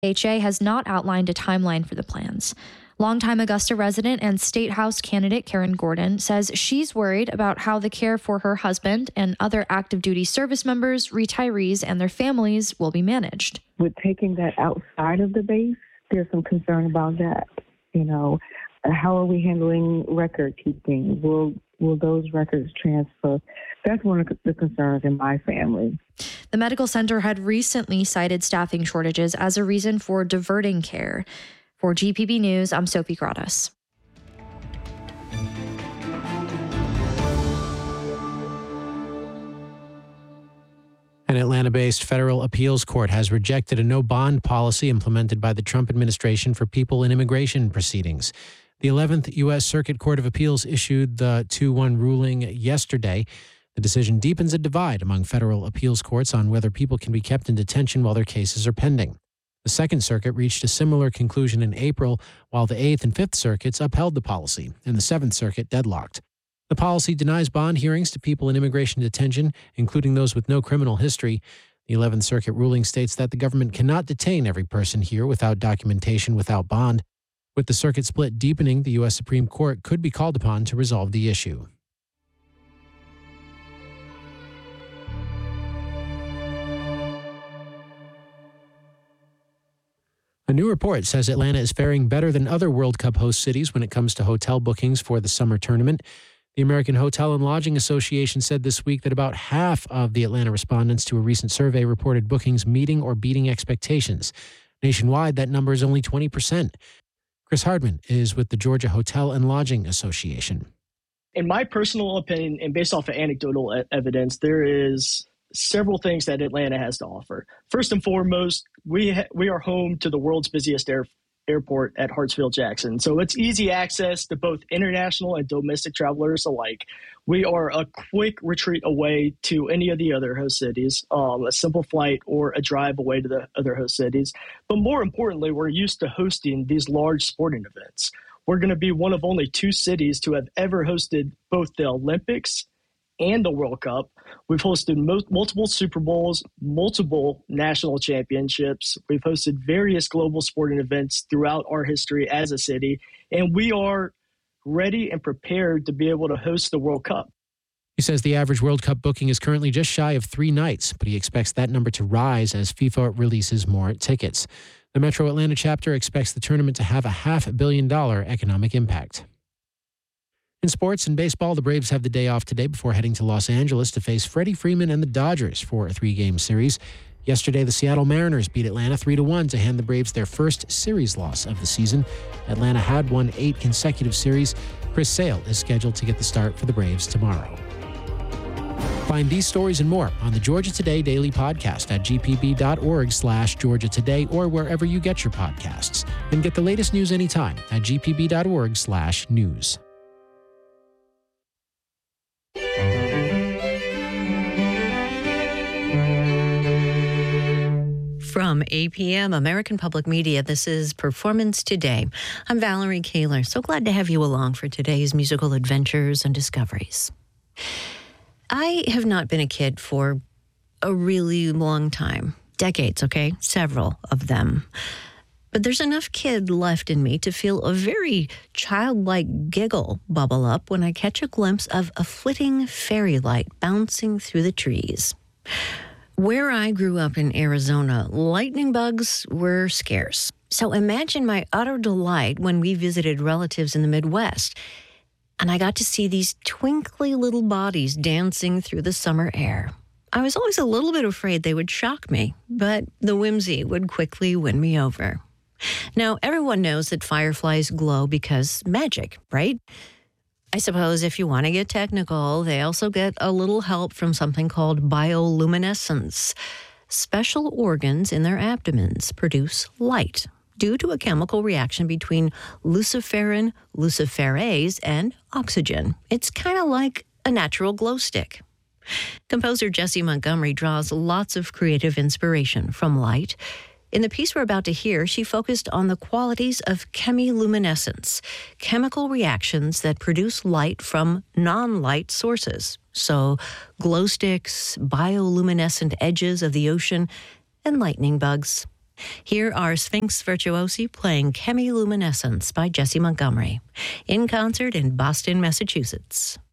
HA has not outlined a timeline for the plans. Longtime Augusta resident and State House candidate Karen Gordon says she's worried about how the care for her husband and other active duty service members, retirees, and their families will be managed. With taking that outside of the base, there's some concern about that. How are we handling record keeping? Will those records transfer? That's one of the concerns in my family. The medical center had recently cited staffing shortages as a reason for diverting care. For GPB News, I'm Sophie Gradas. An Atlanta-based federal appeals court has rejected a no-bond policy implemented by the Trump administration for people in immigration proceedings. The 11th U.S. Circuit Court of Appeals issued the 2-1 ruling yesterday. The decision deepens a divide among federal appeals courts on whether people can be kept in detention while their cases are pending. The Second Circuit reached a similar conclusion in April, while the Eighth and Fifth Circuits upheld the policy, and the Seventh Circuit deadlocked. The policy denies bond hearings to people in immigration detention, including those with no criminal history. The 11th Circuit ruling states that the government cannot detain every person here without documentation without bond. With the circuit split deepening, the U.S. Supreme Court could be called upon to resolve the issue. A new report says Atlanta is faring better than other World Cup host cities when it comes to hotel bookings for the summer tournament. The American Hotel and Lodging Association said this week that about half of the Atlanta respondents to a recent survey reported bookings meeting or beating expectations. Nationwide, that number is only 20%. Chris Hardman is with the Georgia Hotel and Lodging Association. In my personal opinion, and based off of anecdotal evidence, there is several things that Atlanta has to offer. First and foremost, we are home to the world's busiest airport at Hartsfield-Jackson. So it's easy access to both international and domestic travelers alike. We are a quick retreat away to any of the other host cities, a simple flight or a drive away to the other host cities. But more importantly, we're used to hosting these large sporting events. We're going to be one of only 2 cities to have ever hosted both the Olympics and the World Cup. We've hosted multiple Super Bowls, multiple national championships. We've hosted various global sporting events throughout our history as a city, and we are ready and prepared to be able to host the World Cup. He says the average World Cup booking is currently just shy of 3 nights, but he expects that number to rise as FIFA releases more tickets. The Metro Atlanta chapter expects the tournament to have a $500 million economic impact. In sports and baseball, the Braves have the day off today before heading to Los Angeles to face Freddie Freeman and the Dodgers for a 3-game series. Yesterday, the Seattle Mariners beat Atlanta 3-1 to hand the Braves their first series loss of the season. Atlanta had won 8 consecutive series. Chris Sale is scheduled to get the start for the Braves tomorrow. Find these stories and more on the Georgia Today Daily Podcast at gpb.org/Georgia Today or wherever you get your podcasts. And get the latest news anytime at gpb.org/news. From APM, American Public Media, this is Performance Today. I'm Valerie Kaler. So glad to have you along for today's musical adventures and discoveries. I have not been a kid for a really long time. Decades, okay? Several of them. But there's enough kid left in me to feel a very childlike giggle bubble up when I catch a glimpse of a flitting fairy light bouncing through the trees. Where I grew up in Arizona, lightning bugs were scarce. So imagine my utter delight when we visited relatives in the Midwest, and I got to see these twinkly little bodies dancing through the summer air. I was always a little bit afraid they would shock me, but the whimsy would quickly win me over. Now, everyone knows that fireflies glow because magic, right? I suppose if you want to get technical, they also get a little help from something called bioluminescence. Special organs in their abdomens produce light due to a chemical reaction between luciferin, luciferase, and oxygen. It's kind of like a natural glow stick. Composer Jessie Montgomery draws lots of creative inspiration from light. In the piece we're about to hear, she focused on the qualities of chemiluminescence, chemical reactions that produce light from non-light sources. So glow sticks, bioluminescent edges of the ocean, and lightning bugs. Here are Sphinx Virtuosi playing Chemiluminescence by Jessie Montgomery, in concert in Boston, Massachusetts.